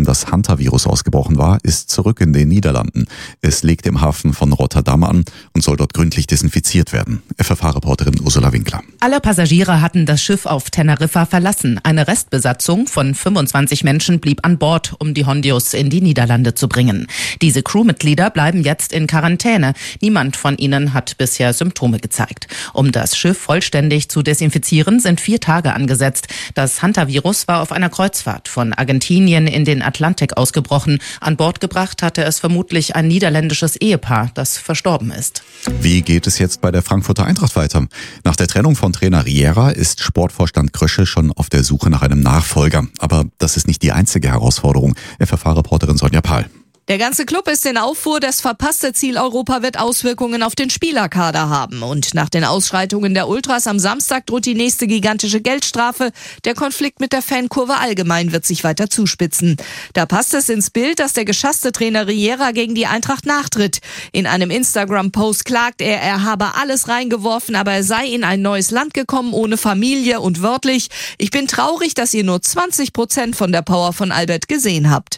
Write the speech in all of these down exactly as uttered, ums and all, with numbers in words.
dem das Hantavirus ausgebrochen war, ist zurück in den Niederlanden. Es legt im Hafen von Rotterdam an und soll dort gründlich desinfiziert werden. F F H-Reporterin Ursula Winkler. Alle Passagiere hatten das Schiff auf Teneriffa verlassen. Eine Restbesatzung von fünfundzwanzig Menschen blieb an Bord, um die Hondius in die Niederlande zu bringen. Diese Crewmitglieder bleiben jetzt in Quarantäne. Niemand von ihnen hat bisher Symptome gezeigt. Um das Schiff vollständig zu desinfizieren, sind vier Tage angesetzt. Das Hantavirus war auf einer Kreuzfahrt von Argentinien in den Atlantik ausgebrochen. An Bord gebracht hatte es vermutlich ein niederländisches Ehepaar, das verstorben ist. Wie geht es jetzt bei der Frankfurter Eintracht weiter? Nach der Trennung von Trainer Riera ist Sportvorstand Krösche schon auf der Suche nach einem Nachfolger. Aber das ist nicht die einzige Herausforderung. F F H-Reporterin Sonja Pahl. Der ganze Club ist in Aufruhr, das verpasste Ziel Europa wird Auswirkungen auf den Spielerkader haben. Und nach den Ausschreitungen der Ultras am Samstag droht die nächste gigantische Geldstrafe. Der Konflikt mit der Fankurve allgemein wird sich weiter zuspitzen. Da passt es ins Bild, dass der geschasste Trainer Riera gegen die Eintracht nachtritt. In einem Instagram-Post klagt er, er habe alles reingeworfen, aber er sei in ein neues Land gekommen, ohne Familie und wörtlich: Ich bin traurig, dass ihr nur zwanzig Prozent von der Power von Albert gesehen habt.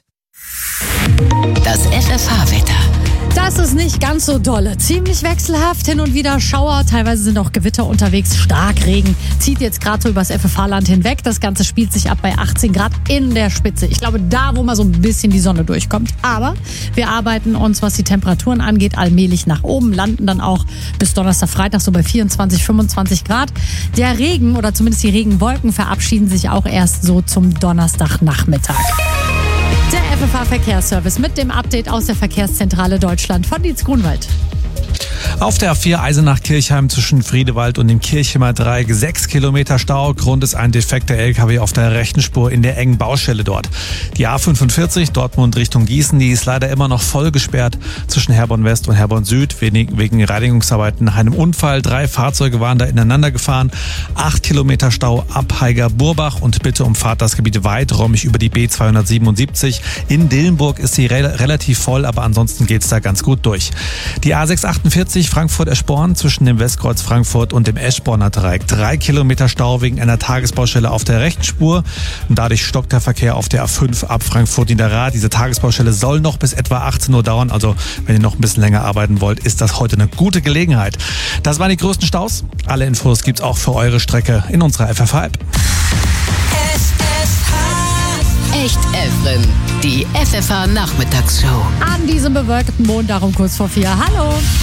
Das F F H-Wetter. Das ist nicht ganz so dolle. Ziemlich wechselhaft, hin und wieder Schauer, teilweise sind auch Gewitter unterwegs, Starkregen. Zieht jetzt gerade so übers F F H-Land hinweg. Das Ganze spielt sich ab bei achtzehn Grad in der Spitze. Ich glaube, da, wo mal so ein bisschen die Sonne durchkommt. Aber wir arbeiten uns, was die Temperaturen angeht, allmählich nach oben, landen dann auch bis Donnerstag, Freitag so bei vierundzwanzig, fünfundzwanzig Grad. Der Regen oder zumindest die Regenwolken verabschieden sich auch erst so zum Donnerstagnachmittag. Der F F H-Verkehrsservice mit dem Update aus der Verkehrszentrale Deutschland von Dietz Grunwald. Auf der A vier Eisenach-Kirchheim zwischen Friedewald und dem Kirchemer Dreieck sechs Kilometer Stau. Grund ist ein defekter L K W auf der rechten Spur in der engen Baustelle dort. Die A fünfundvierzig Dortmund Richtung Gießen, die ist leider immer noch voll gesperrt zwischen Herborn West und Herborn Süd wegen Reinigungsarbeiten nach einem Unfall. Drei Fahrzeuge waren da ineinander gefahren. Acht Kilometer Stau ab Heiger-Burbach und bitte umfahrt das Gebiet weiträumig über die B zweihundertsiebenundsiebzig. In Dillenburg ist sie re- relativ voll, aber ansonsten geht's da ganz gut durch. Die A sechshundertachtundvierzig Frankfurt-Eschborn zwischen dem Westkreuz Frankfurt und dem Eschborner Dreieck. Drei Kilometer Stau wegen einer Tagesbaustelle auf der rechten Spur. Und dadurch stockt der Verkehr auf der A fünf ab Frankfurt-Niederrad. Diese Tagesbaustelle soll noch bis etwa achtzehn Uhr dauern. Also wenn ihr noch ein bisschen länger arbeiten wollt, ist das heute eine gute Gelegenheit. Das waren die größten Staus. Alle Infos gibt's auch für eure Strecke in unserer F F H-App. Echt Efren, die F F H-Nachmittagsshow. An diesem bewölkten Montag um kurz vor vier. Hallo!